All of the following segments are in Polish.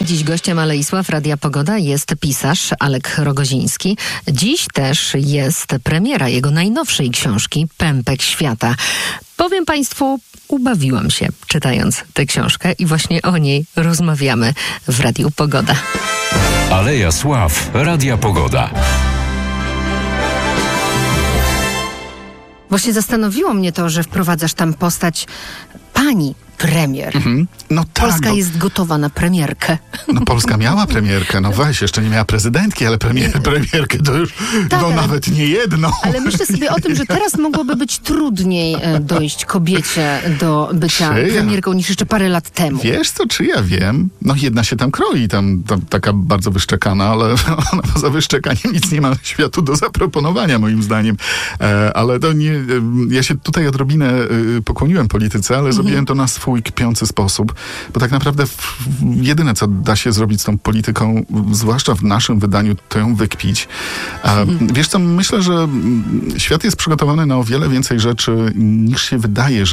Dziś gościem Aleisław Radia Pogoda jest pisarz Alek Rogoziński. Dziś też jest premiera jego najnowszej książki Pępek Świata. Powiem Państwu, ubawiłam się czytając tę książkę i właśnie o niej rozmawiamy w Radiu Pogoda. Aleja Sław, Radia Pogoda. Właśnie zastanowiło mnie to, że wprowadzasz tam postać pani premier. No tak, Polska jest gotowa na premierkę. No Polska miała premierkę, no weź, jeszcze nie miała prezydentki, ale premierkę to już Tak, ale nawet nie jedną. Ale myślę sobie o tym, że teraz mogłoby być trudniej dojść kobiecie do bycia premierką niż jeszcze parę lat temu. Wiesz co, czy ja wiem? No jedna się tam kroi, tam taka bardzo wyszczekana, ale ona poza wyszczekaniem nic nie ma światu do zaproponowania, moim zdaniem. Ale to nie, ja się tutaj odrobinę pokłoniłem polityce, ale zrobiłem to na swój kpiący sposób, bo tak naprawdę jedyne, co da się zrobić z tą polityką, zwłaszcza w naszym wydaniu, to ją wykpić. Wiesz co, myślę, że świat jest przygotowany na o wiele więcej rzeczy, niż się wydaje,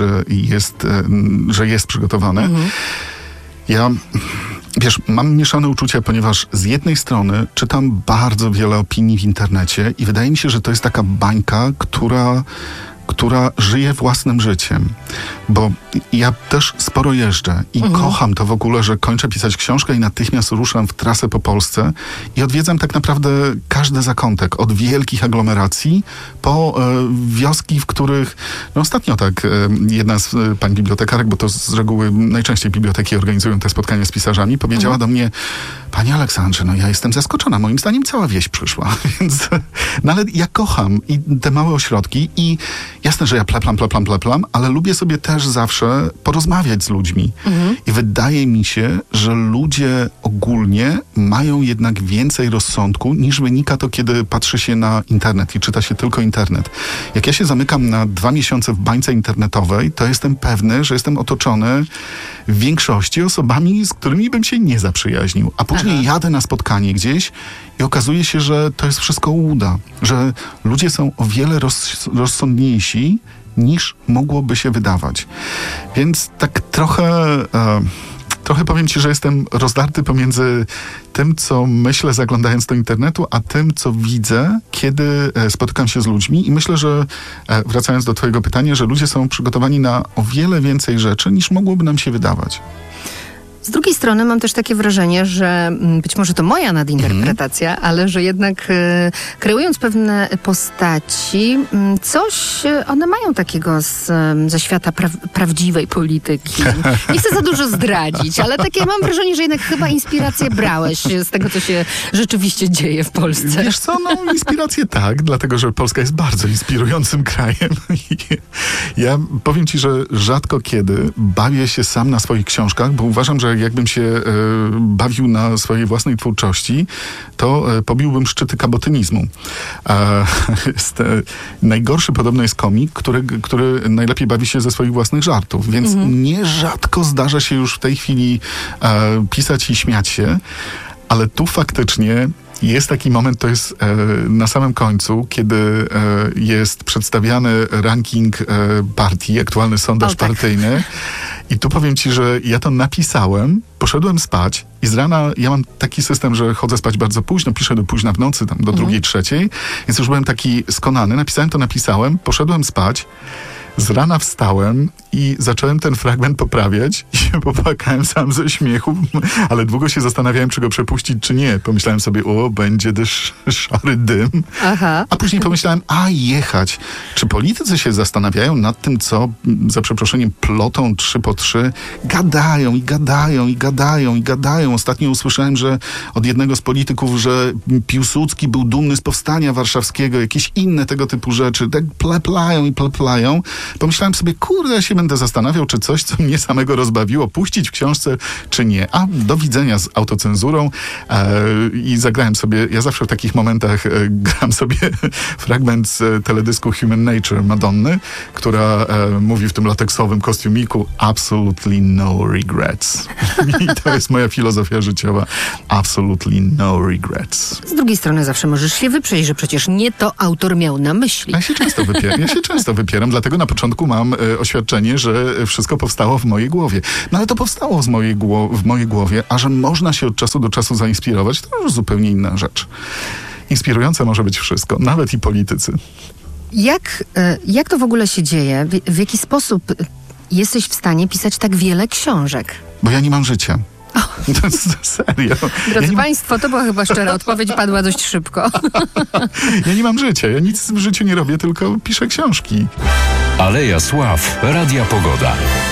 że jest przygotowany. Ja, wiesz, mam mieszane uczucia, ponieważ z jednej strony czytam bardzo wiele opinii w internecie i wydaje mi się, że to jest taka bańka, która żyje własnym życiem. Bo ja też sporo jeżdżę i kocham to w ogóle, że kończę pisać książkę i natychmiast ruszam w trasę po Polsce i odwiedzam tak naprawdę każdy zakątek. Od wielkich aglomeracji po wioski, w których... No ostatnio tak jedna z pań bibliotekarek, bo to z reguły najczęściej biblioteki organizują te spotkania z pisarzami, powiedziała do mnie: Panie Aleksandrze, no ja jestem zaskoczona. Moim zdaniem cała wieś przyszła. Więc, no ale ja kocham i te małe ośrodki i jasne, że ja pleplam, ale lubię sobie też zawsze porozmawiać z ludźmi. I wydaje mi się, że ludzie ogólnie mają jednak więcej rozsądku, niż wynika to, kiedy patrzy się na internet i czyta się tylko internet. Jak ja się zamykam na 2 miesiące w bańce internetowej, to jestem pewny, że jestem otoczony w większości osobami, z którymi bym się nie zaprzyjaźnił. A później jadę na spotkanie gdzieś i okazuje się, że to jest wszystko ułuda. Że ludzie są o wiele rozsądniejsi, niż mogłoby się wydawać. Więc tak trochę powiem ci, że jestem rozdarty pomiędzy tym, co myślę, zaglądając do internetu, a tym, co widzę, kiedy spotykam się z ludźmi. I myślę, że wracając do twojego pytania, że ludzie są przygotowani na o wiele więcej rzeczy, niż mogłoby nam się wydawać. Z drugiej strony mam też takie wrażenie, że być może to moja nadinterpretacja, ale że jednak kreując pewne postaci, coś one mają takiego ze świata prawdziwej polityki. Nie chcę za dużo zdradzić, ale takie mam wrażenie, że jednak chyba inspirację brałeś z tego, co się rzeczywiście dzieje w Polsce. Wiesz co, no inspirację tak, dlatego, że Polska jest bardzo inspirującym krajem. Ja powiem ci, że rzadko kiedy bawię się sam na swoich książkach, bo uważam, że jakbym się bawił na swojej własnej twórczości, to pobiłbym szczyty kabotynizmu. Najgorszy podobno jest komik, który najlepiej bawi się ze swoich własnych żartów, więc nierzadko zdarza się już w tej chwili pisać i śmiać się, ale tu faktycznie jest taki moment, to jest na samym końcu, kiedy jest przedstawiany ranking partii, aktualny sondaż partyjny. I tu powiem ci, że ja to napisałem, poszedłem spać i z rana ja mam taki system, że chodzę spać bardzo późno, piszę do późna w nocy, tam do 2:00, 3:00, więc już byłem taki skonany. Napisałem, poszedłem spać. Z rana wstałem i zacząłem ten fragment poprawiać i się popłakałem sam ze śmiechu, ale długo się zastanawiałem, czy go przepuścić, czy nie. Pomyślałem sobie, będzie szary dym. A później pomyślałem, jechać. Czy politycy się zastanawiają nad tym, co, za przeproszeniem, plotą 3 po 3? Gadają. Ostatnio usłyszałem, że od jednego z polityków, że Piłsudski był dumny z powstania warszawskiego, jakieś inne tego typu rzeczy. Tak pleplają. Pomyślałem sobie, kurde, ja się będę zastanawiał, czy coś, co mnie samego rozbawiło, puścić w książce, czy nie. A do widzenia z autocenzurą i zagrałem sobie, ja zawsze w takich momentach gram sobie fragment z teledysku Human Nature Madonny, która mówi w tym lateksowym kostiumiku absolutely no regrets. I to jest moja filozofia życiowa. Absolutely no regrets. Z drugiej strony zawsze możesz się wyprzeć, że przecież nie to autor miał na myśli. Ja się często wypieram, dlatego na początku mam oświadczenie, wrażenie, że wszystko powstało w mojej głowie. No ale to powstało w mojej głowie, a że można się od czasu do czasu zainspirować, to już zupełnie inna rzecz. Inspirujące może być wszystko, nawet i politycy. Jak to w ogóle się dzieje? W jaki sposób jesteś w stanie pisać tak wiele książek? Bo ja nie mam życia. To jest serio. Drodzy Państwo, to była chyba szczera odpowiedź, padła dość szybko. Ja nie mam życia, ja nic w życiu nie robię, tylko piszę książki. Aleja Sław, Radia Pogoda.